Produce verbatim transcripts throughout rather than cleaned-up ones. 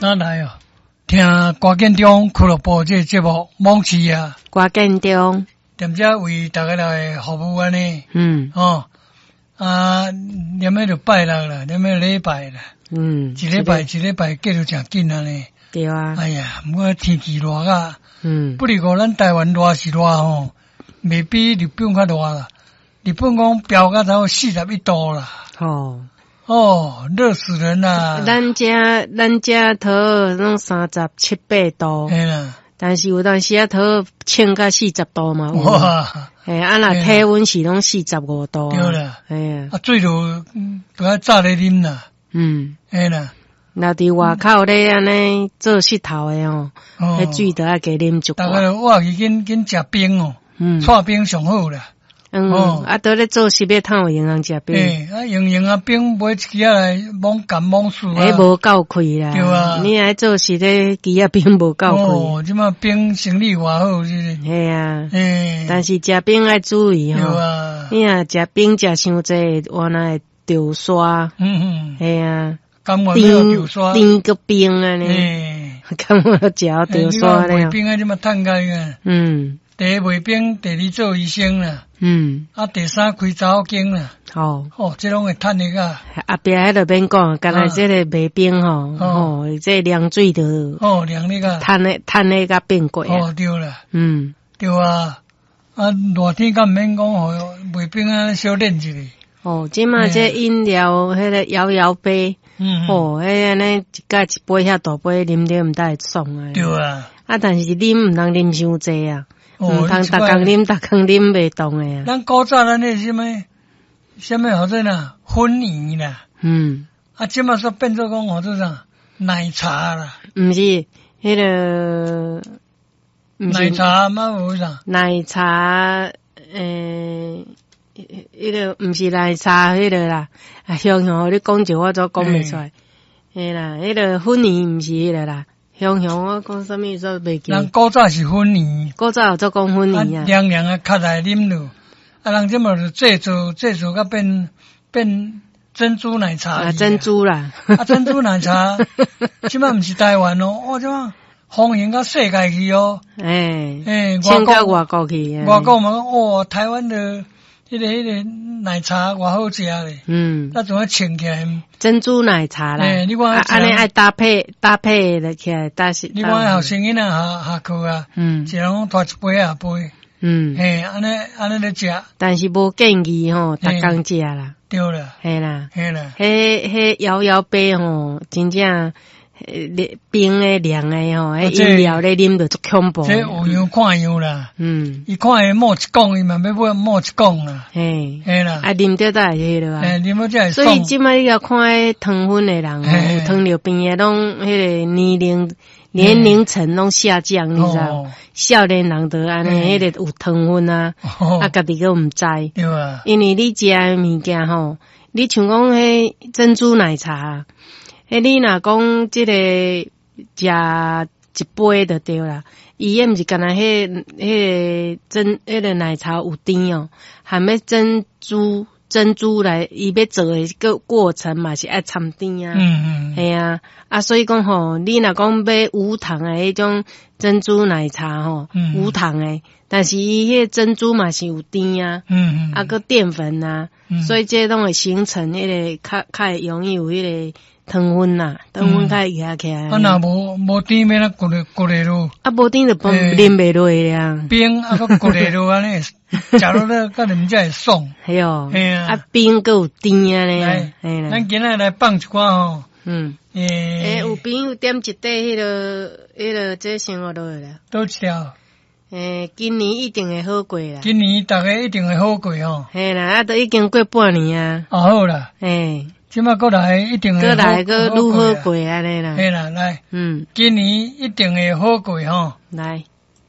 哪来哦？听瓜建中俱乐部这节目猛起啊！ 瓜建中， 踮遮为大家来服务安尼。 嗯， 哦，啊，念迄就拜六啦，念迄礼拜啦。 嗯， 一礼拜一礼拜过就诚紧安尼。 对啊。 哎呀，毋过天气热啊， 嗯， 不离讲咱台湾热是热吼，未比日本较热啦。日本讲飙到超四十一度啦。 哦。 哦，热死人啦！ 咱遮咱遮头拢三十七八度， 嘿啦， 但是有当时啊头穿到四十度嘛。 哇！ 嘿，啊若体温是拢四十五度。 对啦， 哎呀， 啊水就都要早咧啉啦。 嗯， 嘿啦， 若伫外口咧安尼做石头诶吼，迄水都要加啉足。 大概我去紧紧食冰哦， 嗯， 搓冰上好啦。 嗯，哦、啊，倒咧做实要通有营养食冰。 诶、欸，啊，用用啊冰买一支啊来猛干猛输啊。 诶，无够开啦。对啊。你爱做实咧，支啊冰无够开。 哦，即马冰生理偌好，是不是？ 系啊。诶、 欸。 但是食冰爱注意吼。 对啊。 你若食冰食伤济，原来会掉刷。 嗯嗯。 系啊。 感冒要掉刷。 冰个冰啊呢。 诶。 感冒食掉刷咧。 卖冰啊，即马趁解个。 嗯。 第一卖冰，第二做医生啦。 嗯， 啊，第三开查某间啦。 哦， 哦，这拢会趁的个。 后壁迄个免讲，干来这个卖冰吼，哦，这凉水的。 哦，凉那个。 趁的趁的甲变贵啊。 哦，对啦。 嗯， 对啊。啊，热天敢免讲吼，卖冰啊小冷一下。 哦，即马这饮料迄个摇摇杯，嗯，哦，迄安尼一盖一杯遐大杯啉了，毋得会爽啊。 对啊。 啊，但是啉毋通啉伤济啊。毋通逐工啉，逐工啉袂动诶啊！ 咱古早咱那什么什么好做呐，粉圆啦， 嗯， 啊，即马说变做讲好做啥奶茶啦， 毋是迄个奶茶嘛无啥奶茶诶，迄个毋是奶茶迄个啦，啊，香香，你讲者我都讲袂出来，嘿啦，迄个粉圆毋是迄个啦。香香，我讲啥物说袂记。 人古早是粉圆， 古早有做讲粉圆啊， 凉凉啊，较来啉落。啊，人即马就制作制作甲变变珍珠奶茶。 啊，珍珠啦， 啊，珍珠奶茶，即马毋是台湾哦，哦，即马风行到世界去哦。 诶诶， 外国外国去。 外国嘛，哦，台湾的。迄个迄个奶茶偌好食咧，嗯，那种啊穿起来珍珠奶茶啦， 诶，你看安尼爱搭配搭配的起来，搭是。 你看后生囡仔下下课啊，嗯，一人拢拖一杯啊杯，嗯，嘿，安尼安尼咧食， 但是无建议吼，逐工食啦， 对啦， 嘿啦， 嘿啦， 迄迄摇摇杯吼，真正。诶，冰诶凉诶吼，迄饮料咧啉着足恐怖。 这有样看样啦，嗯，伊看伊摸一讲，伊嘛要买摸一讲啦，嘿，嘿啦， 啊啉着才会迄落啊， 诶，啉着才会所以即摆你要看迄糖分诶人吼，有糖尿病诶拢迄个年龄年龄层拢下降，你知道？少年人都安尼，迄个有糖分啊，啊，家己个毋知， 对啊， 因为你食诶物件吼，你像讲迄珍珠奶茶。诶，你若讲即个食一杯就对啦，伊也毋是干那迄迄个珍迄个奶茶有甜哦，含要珍珠珍珠来，伊要做诶个过程嘛是爱掺甜啊，嗯嗯，系啊，啊所以讲吼，你若讲买无糖诶迄种珍珠奶茶吼，嗯、无糖诶，但是伊迄珍珠嘛是有甜啊，嗯嗯，啊个淀粉啊，嗯、所以这拢会形成迄个较较会容易有迄个。糖分呐，糖分较压起来。 啊，若无无甜，免啊过来过来咯。 啊，无甜就啉袂落啊。 冰啊，个过来咯安尼，食落咧，个人才会爽。 系哦。系啊。啊，冰够有甜啊咧。 系啦。咱今日来放一寡吼。 嗯。诶。诶，有朋友点一块迄个迄个这生活落来啦。 倒一条。 诶，今年一定会好过啦。 今年大家一定会好过吼。 系啦，啊，都已经过半年啊。 啊好啦。 诶。 即马过来一定会过来个愈好过安尼啦。 嘿啦，来，嗯，今年一定会好过吼。 来，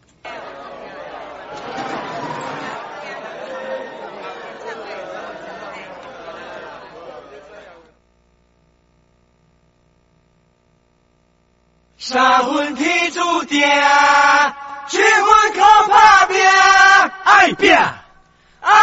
三分天注定，七分靠打拼，爱拼。